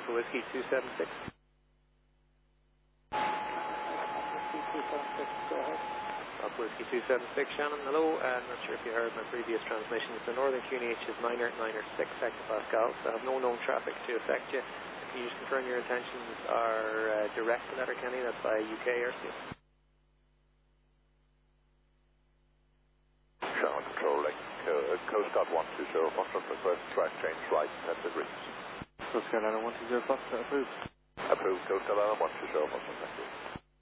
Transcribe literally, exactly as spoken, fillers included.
Alpha Whiskey two seven six. Whiskey two seven six, go ahead. Alpha Whiskey two seven six, Shannon, hello. I'm not sure if you heard my previous transmissions. The Northern Q N H is niner niner six hectopascals. I have no known traffic to affect you. Can you just confirm your intentions are uh, direct to Letterkenny? That's by U K airspace. Shannon controlling. Uh, Coast Guard one two zero, Foxtrot request, track change right, ten degrees. Coast Guard one two zero, Foxtrot approved. Approved, Coast Guard one two zero, Foxtrot.